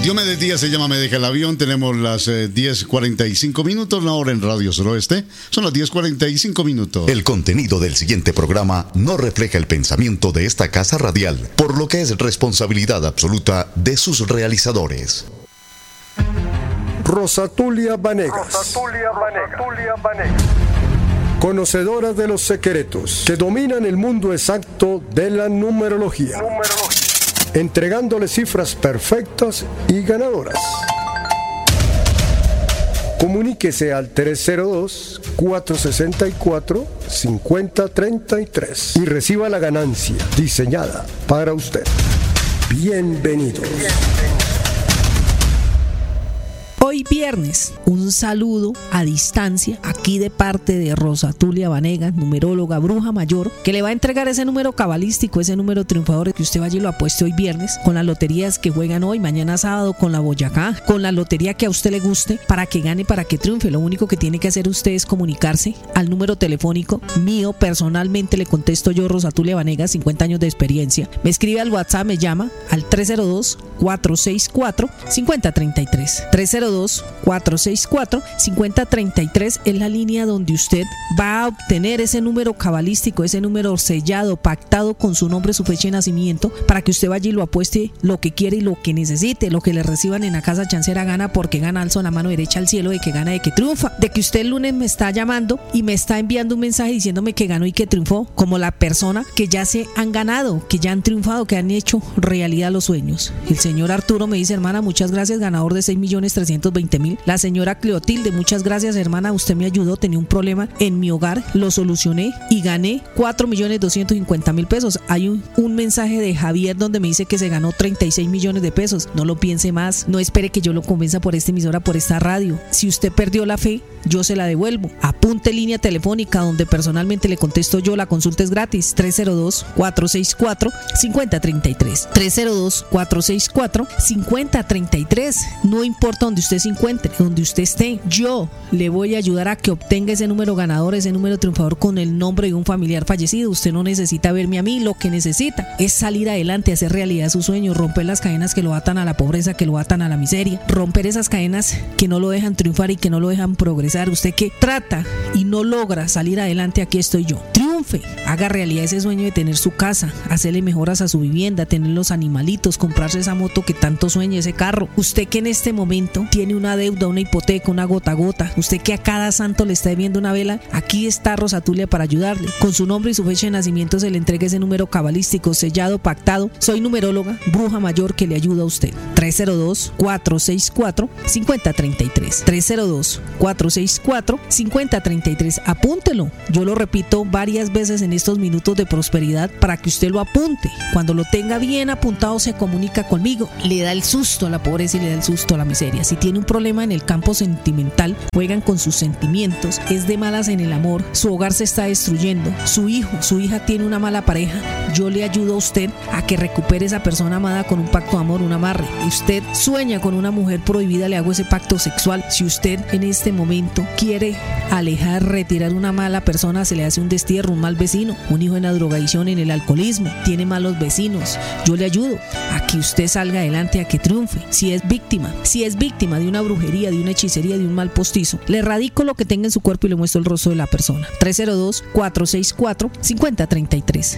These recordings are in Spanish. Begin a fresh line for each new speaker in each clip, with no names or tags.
Dios me decía, se llama Me deja el avión. Tenemos las 10:45 minutos, la hora en Radio Suroeste. Son las 10:45 minutos.
El contenido del siguiente programa no refleja el pensamiento de esta casa radial, por lo que es responsabilidad absoluta de sus realizadores.
Rosatulia Vanegas. Conocedora de los secretos que dominan el mundo exacto de la numerología. Entregándole cifras perfectas y ganadoras. Comuníquese al 302-464-5033 y reciba la ganancia diseñada para usted. Bienvenidos.
Hoy viernes, un saludo a distancia aquí de parte de Rosatulia Vanegas, numeróloga, bruja mayor, que le va a entregar ese número cabalístico, ese número triunfador, que usted vaya y lo apueste hoy viernes, con las loterías que juegan hoy, mañana sábado, con la Boyacá, con la lotería que a usted le guste, para que gane, para que triunfe. Lo único que tiene que hacer usted es comunicarse al número telefónico mío. Personalmente le contesto yo, Rosatulia Vanegas, 50 años de experiencia. Me escribe al WhatsApp, me llama al 302-464-5033. 302-464-5033 es la línea donde usted va a obtener ese número cabalístico, ese número sellado, pactado con su nombre, su fecha de nacimiento, para que usted vaya y lo apueste lo que quiere y lo que necesite, lo que le reciban en la casa chancera. Gana porque gana, alzo la mano derecha al cielo de que gana, de que triunfa, de que usted el lunes me está llamando y me está enviando un mensaje diciéndome que ganó y que triunfó, como la persona que ya se han ganado, que ya han triunfado, que han hecho realidad los sueños. El señor Arturo me dice: hermana, muchas gracias, ganador de 6.320.000. La señora Cleotilde: muchas gracias, hermana, usted me ayudó, tenía un problema en mi hogar, lo solucioné y gané 4.250.000 pesos. Hay un mensaje de Javier donde me dice que se ganó 36 millones de pesos. No lo piense más, no espere que yo lo convenza por esta emisora, por esta radio. Si usted perdió la fe, yo se la devuelvo. Apunte línea telefónica donde personalmente le contesto yo, la consulta es gratis. 302-464-5033. 302-464-5033. No importa donde usted se encuentre, donde usted esté, yo le voy a ayudar a que obtenga ese número ganador, ese número triunfador con el nombre de un familiar fallecido. Usted no necesita verme a mí, lo que necesita es salir adelante, hacer realidad sus sueños, romper las cadenas que lo atan a la pobreza, que lo atan a la miseria, romper esas cadenas que no lo dejan triunfar y que no lo dejan progresar. Usted que trata y no logra salir adelante, aquí estoy yo. Triunfe, haga realidad ese sueño de tener su casa, hacerle mejoras a su vivienda, tener los animalitos, comprarse esa moto que tanto sueña, ese carro. Usted que en este momento tiene una deuda, una hipoteca, una gota a gota, usted que a cada santo le está debiendo una vela, aquí está Rosatulia para ayudarle. Con su nombre y su fecha de nacimiento se le entrega ese número cabalístico, sellado, pactado. Soy numeróloga, bruja mayor que le ayuda a usted. 302-464-5033. 302-464-5033. Apúntelo. Yo lo repito varias veces en estos minutos de prosperidad para que usted lo apunte. Cuando lo tenga bien apuntado, se comunica conmigo. Le da el susto a la pobreza y le da el susto a la miseria. Si tiene un problema en el campo sentimental, juegan con sus sentimientos, es de malas en el amor, su hogar se está destruyendo, su hijo, su hija tiene una mala pareja, yo le ayudo a usted a que recupere esa persona amada con un pacto de amor, un amarre. Usted sueña con una mujer prohibida, le hago ese pacto sexual. Si usted en este momento quiere alejar, retirar una mala persona, se le hace un destierro, un mal vecino, un hijo en la drogadicción, en el alcoholismo, tiene malos vecinos, yo le ayudo a que usted salga adelante, a que triunfe. Si es víctima de una brujería, de una hechicería, de un mal postizo, le erradico lo que tenga en su cuerpo y le muestro el rostro de la persona. 302-464-5033.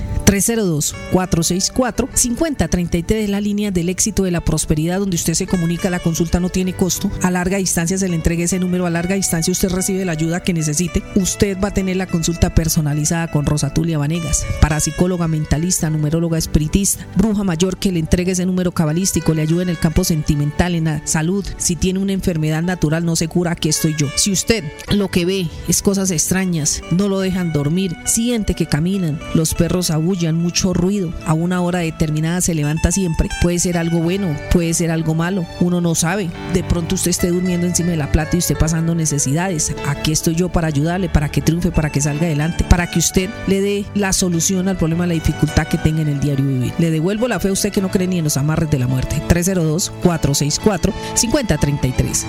302-464-5033 es la línea del éxito, de la prosperidad, donde usted se comunica. La consulta no tiene costo, a larga distancia se le entrega ese número, a larga distancia usted recibe la ayuda que necesite. Usted va a tener la consulta personalizada con Rosatulia Vanegas, parapsicóloga, mentalista, numeróloga, espiritista, bruja mayor que le entregue ese número cabalístico, le ayuda en el campo sentimental, en la salud. Si tiene una enfermedad natural no se cura, aquí estoy yo. Si usted lo que ve es cosas extrañas, no lo dejan dormir, siente que caminan, los perros aúllan, mucho ruido, a una hora determinada se levanta siempre, puede ser algo bueno, puede ser algo malo, uno no sabe. De pronto usted esté durmiendo encima de la plata y usted pasando necesidades, aquí estoy yo para ayudarle, para que triunfe, para que salga adelante, para que usted le dé la solución al problema, la dificultad que tenga en el diario vivir. Le devuelvo la fe a usted que no cree ni en los amarres de la muerte. 302-464-5033. 5033.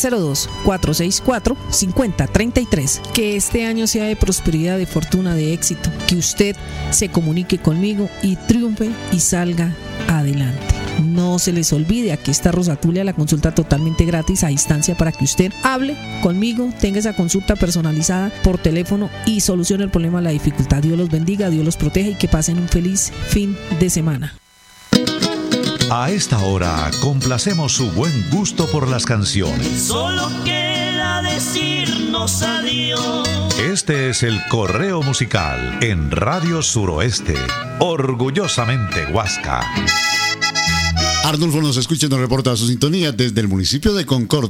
302-464-5033. Que este año sea de prosperidad, de fortuna, de éxito. Que usted se comunique conmigo y triunfe y salga adelante. No se les olvide, aquí está Rosa Tulia, la consulta totalmente gratis a distancia para que usted hable conmigo, tenga esa consulta personalizada por teléfono y solucione el problema, la dificultad. Dios los bendiga, Dios los proteja y que pasen un feliz fin de semana.
A esta hora complacemos su buen gusto por las canciones.
Solo queda decirnos adiós.
Este es el Correo Musical en Radio Suroeste. Orgullosamente Huasca.
Arnulfo nos escucha y nos reporta su sintonía desde el municipio de Concordia.